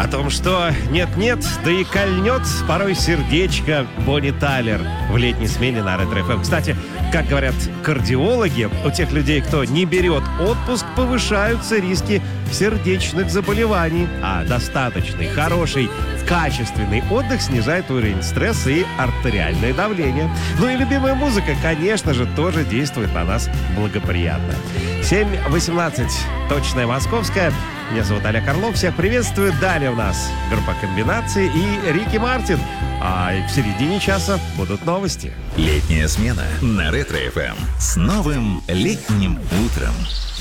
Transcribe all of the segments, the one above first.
О том, что нет-нет, да и кольнет порой сердечко Бонни Тайлер в летней смене на Ретро ФМ. Кстати, как говорят кардиологи, у тех людей, кто не берет отпуск, повышаются риски сердечных заболеваний. А достаточный, хороший, качественный отдых снижает уровень стресса и артериальное давление. Ну и любимая музыка, конечно же, тоже действует на нас благоприятно. 7:18, точная московская. Меня зовут Олег Орлов, всех приветствую. Далее у нас группа «Комбинации» и Рики Мартин. А в середине часа будут новости. Летняя смена на Ретро ФМ с новым летним утром.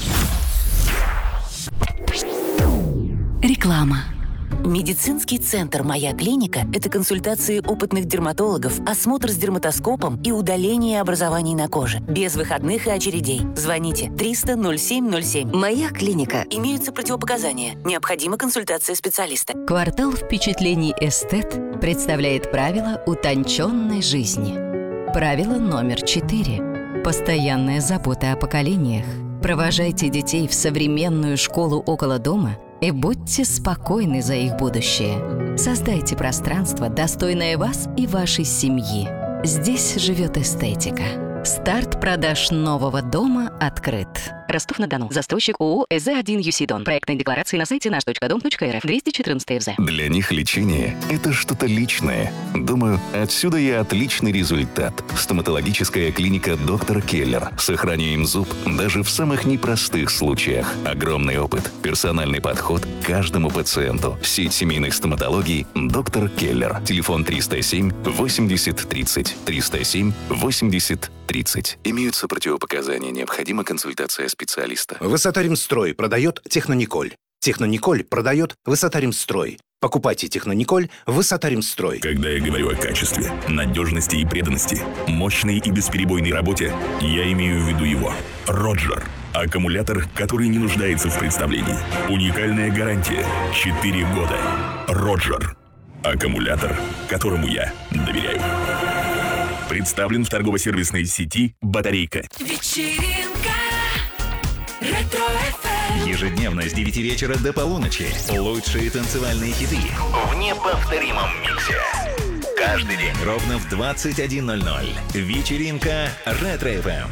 Реклама. Медицинский центр «Моя клиника» — это консультации опытных дерматологов, осмотр с дерматоскопом и удаление образований на коже. Без выходных и очередей. Звоните 300-07-07. «Моя клиника». Имеются противопоказания. Необходима консультация специалиста. Квартал впечатлений «Эстет» представляет правила утонченной жизни. Правило номер 4. Постоянная забота о поколениях. Провожайте детей в современную школу около дома и будьте спокойны за их будущее. Создайте пространство, достойное вас и вашей семьи. Здесь живет эстетика. Старт продаж нового дома открыт. Ростов-на-Дону. Застройщик ООО «ЭЗ-1 Юсидон». Проектная декларация на сайте наш.дом.рф. 214 ФЗ. Для них лечение – это что-то личное. Думаю, отсюда и отличный результат. Стоматологическая клиника «Доктор Келлер». Сохраняем зуб даже в самых непростых случаях. Огромный опыт, персональный подход к каждому пациенту. Сеть семейных стоматологий «Доктор Келлер». Телефон 307-80-30. 307-80-30. Имеются противопоказания. Необходима консультация специалиста. Высота-Ремстрой продает Технониколь. Технониколь продает Высота-Ремстрой. Покупайте Технониколь Высота-Ремстрой. Когда я говорю о качестве, надежности и преданности, мощной и бесперебойной работе, я имею в виду его. Роджер. Аккумулятор, который не нуждается в представлении. Уникальная гарантия. 4 года. Роджер. Аккумулятор, которому я доверяю. Представлен в торгово-сервисной сети «Батарейка». Вечеринка Ретро-ФМ. Ежедневно с 9 вечера до полуночи. Лучшие танцевальные хиты в неповторимом миксе. Каждый день ровно в 21:00. Вечеринка Ретро-ФМ.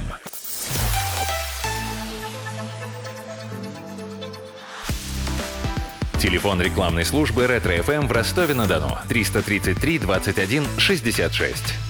Телефон рекламной службы Ретро-ФМ в Ростове-на-Дону. 333 21 66.